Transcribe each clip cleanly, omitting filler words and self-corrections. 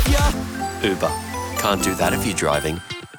with ya. Uber. Can't do that if you're driving.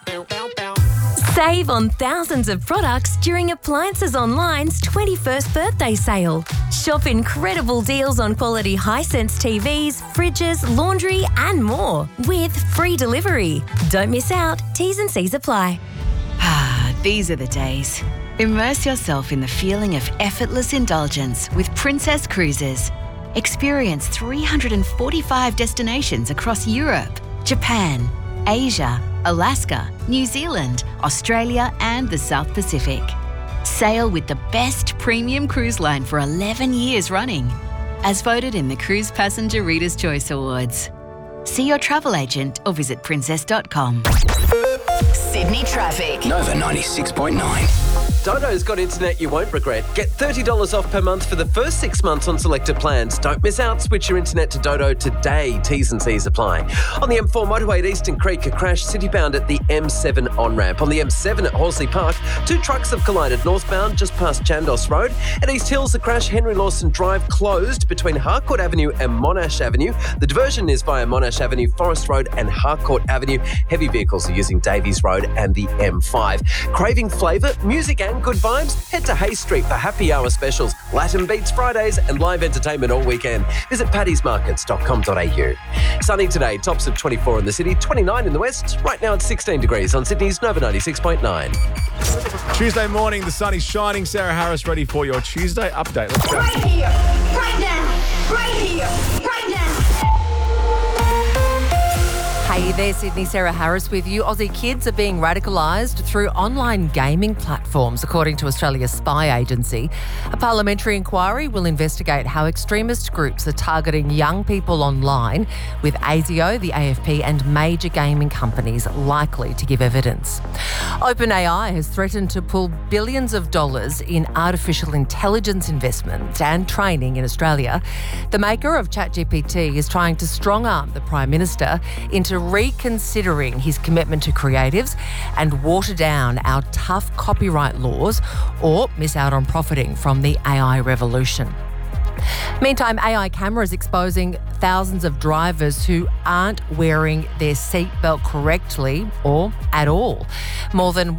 Save on thousands of products during Appliances Online's 21st birthday sale. Shop incredible deals on quality Hisense TVs, fridges, laundry and more with free delivery. Don't miss out. T's and C's apply. These are the days. Immerse yourself in the feeling of effortless indulgence with Princess Cruises. Experience 345 destinations across Europe, Japan, Asia, Alaska, New Zealand, Australia and the South Pacific. Sail with the best premium cruise line for 11 years running, as voted in the Cruise Passenger Reader's Choice Awards. See your travel agent or visit princess.com. Sydney traffic. Nova 96.9. Dodo's got internet you won't regret. Get $30 off per month for the first 6 months on selected plans. Don't miss out. Switch your internet to Dodo today. T's and C's apply. On the M4 motorway at Eastern Creek, a crash citybound at the M7 on-ramp. On the M7 at Horsley Park, 2 trucks have collided northbound just past Chandos Road. At East Hills, a crash Henry Lawson Drive closed between Harcourt Avenue and Monash Avenue. The diversion is via Monash Avenue, Forest Road and Harcourt Avenue. Heavy vehicles are using Davies Road and the M5. Craving flavour, music and good vibes? Head to Hay Street for happy hour specials, Latin Beats Fridays and live entertainment all weekend. Visit paddy'smarkets.com.au. Sunny today, tops of 24 in the city, 29 in the west. Right now it's 16 degrees on Sydney's Nova 96.9. Tuesday morning, the sun is shining. Sarah Harris ready for your Tuesday update. Let's go. Right here, right now, right here, right now. Hey there, Sydney. Sarah Harris with you. Aussie kids are being radicalised through online gaming platforms, according to Australia's spy agency. A parliamentary inquiry will investigate how extremist groups are targeting young people online, with ASIO, the AFP and major gaming companies likely to give evidence. OpenAI has threatened to pull billions of dollars in artificial intelligence investment and training in Australia. The maker of ChatGPT is trying to strong-arm the Prime Minister into reconsidering his commitment to creatives and water down our tough copyright laws or miss out on profiting from the AI revolution. Meantime, AI cameras exposing thousands of drivers who aren't wearing their seatbelt correctly or at all. More than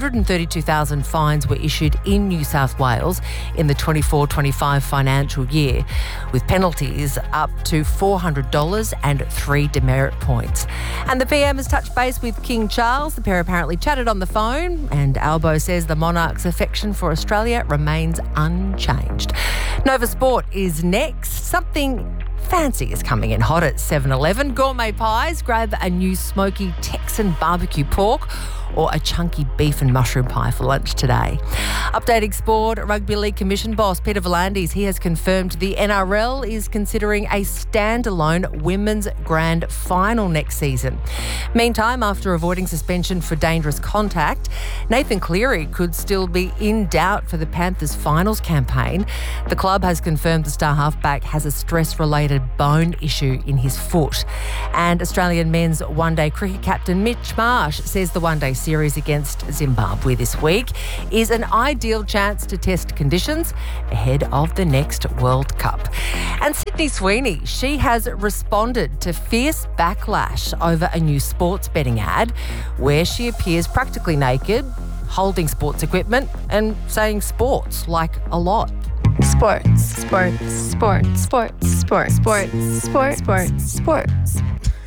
132,000 fines were issued in New South Wales in the 24-25 financial year, with penalties up to $400 and 3 demerit points. And the PM has touched base with King Charles. The pair apparently chatted on the phone, and Albo says the monarch's affection for Australia remains unchanged. Nova Sport is next. Something fancy is coming in hot at 7-Eleven. Gourmet pies. Grab a new smoky Texan barbecue pork or a chunky beef and mushroom pie for lunch today. Updating sport, Rugby League Commission boss Peter V'landys, he has confirmed the NRL is considering a standalone women's grand final next season. Meantime, after avoiding suspension for dangerous contact, Nathan Cleary could still be in doubt for the Panthers finals campaign. The club has confirmed the star halfback has a stress-related bone issue in his foot. And Australian men's one-day cricket captain Mitch Marsh says the one-day series against Zimbabwe this week is an ideal chance to test conditions ahead of the next World Cup. And Sydney Sweeney, she has responded to fierce backlash over a new sports betting ad where she appears practically naked, holding sports equipment and saying sports like a lot. Sports, sports, sports, sports, sports, sports, sports, sports, sports.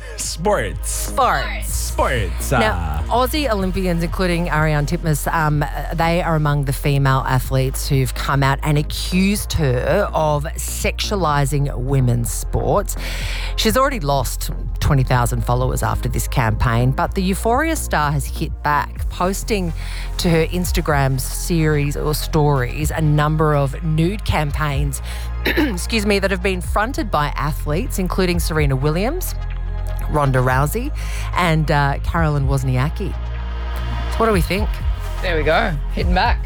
Sports. Now, Aussie Olympians, including Ariane Titmus, they are among the female athletes who've come out and accused her of sexualising women's sports. She's already lost 20,000 followers after this campaign, but the Euphoria star has hit back, posting to her Instagram series or stories a number of nude campaigns, that have been fronted by athletes, including Serena Williams, Ronda Rousey and Caroline Wozniacki. So what do we think? There we go. Hitting back.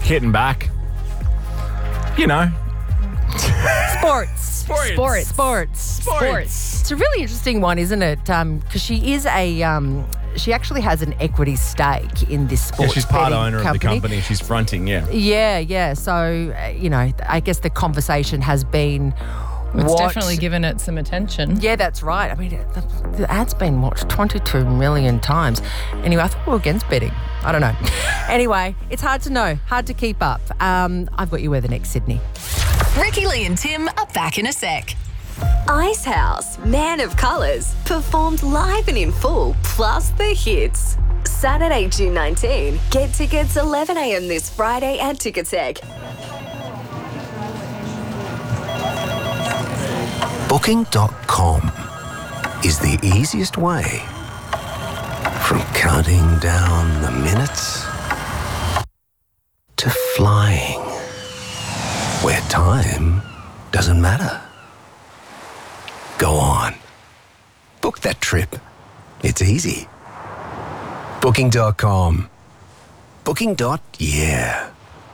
You know. Sports. It's a really interesting one, isn't it? Because she is she actually has an equity stake in this sports. Yeah, she's part owner company. of the company. She's fronting, Yeah. So, I guess the conversation has been, It's definitely given it some attention. Yeah, that's right. I mean, the ad's been watched 22 million times. Anyway, I thought we were against betting. I don't know. Anyway, it's hard to know, hard to keep up. I've got you weather next, Sydney. Ricky Lee and Tim are back in a sec. Ice House, Man of Colours, performed live and in full, plus the hits. Saturday, June 19. Get tickets 11 a.m. this Friday at Ticketek. Booking.com is the easiest way from counting down the minutes to flying, where time doesn't matter. Go on. Book that trip. It's easy. Booking.com. Booking.yeah.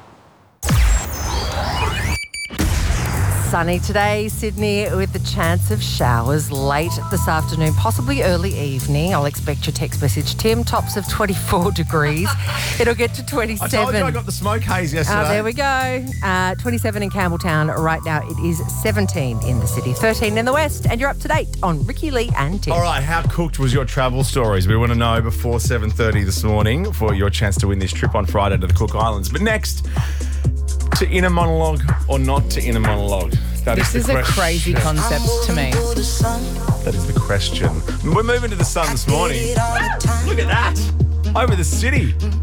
Sunny today, Sydney, with the chance of showers late this afternoon, possibly early evening. I'll expect your text message, Tim. Tops of 24 degrees. It'll get to 27. I told you I got the smoke haze yesterday. There we go. 27 in Campbelltown. Right now it is 17 in the city, 13 in the west. And you're up to date on Ricky Lee and Tim. All right, how cooked was your travel stories? We want to know before 7:30 this morning for your chance to win this trip on Friday to the Cook Islands. But next, to inner monologue or not to inner monologue? This is a crazy concept to me. That is the question. We're moving to the sun this morning. Look at that. Over the city.